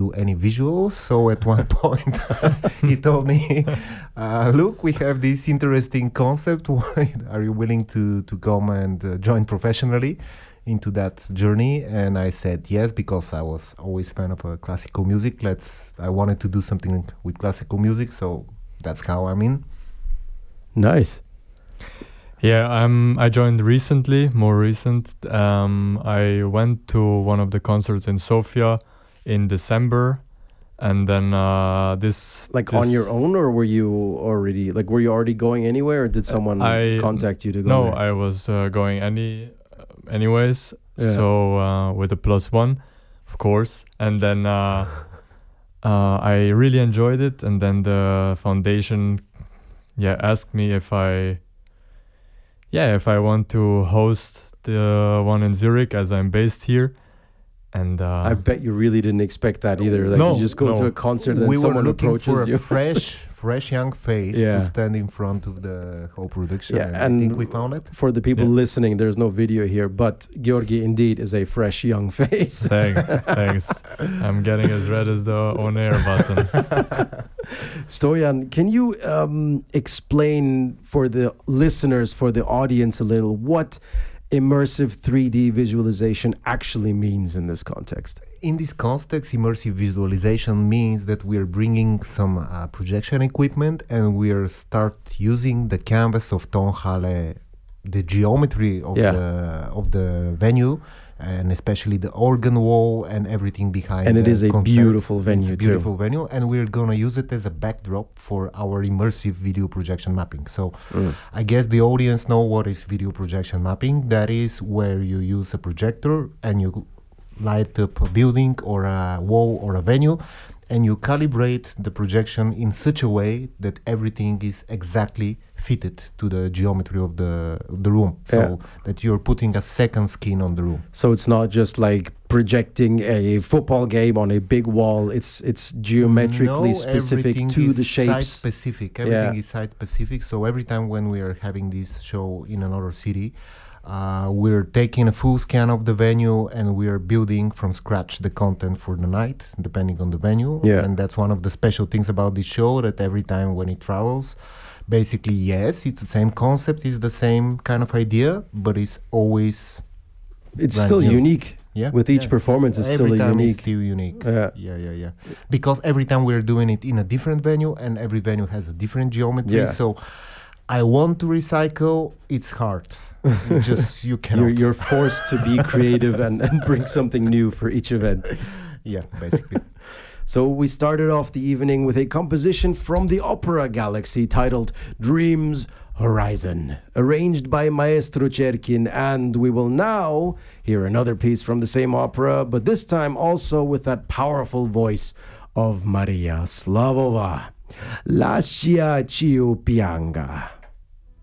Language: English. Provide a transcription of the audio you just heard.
do any visuals. So at one point, he told me, look, we have this interesting concept. Are you willing to come and join professionally into that journey? And I said yes, because I was always fan of classical music. I wanted to do something with classical music, so that's how I'm in. Nice. Yeah, I joined recently, more recent. I went to one of the concerts in Sofia in December, and then this on your own, or were you already going anywhere, or did someone contact you to go? No, there? I was going anyways. Yeah. So with a +1, of course, and then I really enjoyed it. And then the foundation, asked me if I want to host the one in Zurich, as I'm based here. And I bet you really didn't expect that either. You just go to a concert and then someone approaches you. We were looking for a fresh young face to stand in front of the whole production. Yeah, and I think we found it. For the people listening, there's no video here, but Georgi indeed is a fresh young face. Thanks. I'm getting as red as the on-air button. Stoyan, can you explain for the listeners, for the audience a little, what immersive 3D visualization actually means in this context? In this context, immersive visualization means that we are bringing some projection equipment, and we are start using the canvas of Tonhalle, the geometry of the venue, and especially the organ wall and everything behind. And it is a beautiful venue. It's a beautiful venue, and we're gonna use it as a backdrop for our immersive video projection mapping. So, I guess the audience know what is video projection mapping. That is where you use a projector and you light up a building or a wall or a venue, and you calibrate the projection in such a way that everything is exactly fitted to the geometry of the room, so that you're putting a second skin on the room. So it's not just like projecting a football game on a big wall. It's geometrically specific to the shapes. Site specific. Everything is site specific. So every time when we are having this show in another city, we're taking a full scan of the venue, and we are building from scratch the content for the night, depending on the venue. Yeah. And that's one of the special things about this show, that every time when it travels, basically, yes, it's the same concept, it's the same kind of idea, but it's always... It's still unique. Yeah. With each performance, it's every still time unique. It's still unique. Yeah. Because every time we're doing it in a different venue, and every venue has a different geometry. Yeah. So I want to recycle, it's hard. It's just, you cannot. You're forced to be creative and bring something new for each event. Yeah, basically. So we started off the evening with a composition from the Opera Galaxy titled Dreams Horizon, arranged by Maestro Cherkin, and we will now hear another piece from the same opera, but this time also with that powerful voice of Maria Slavova. Lascia ciu pianga.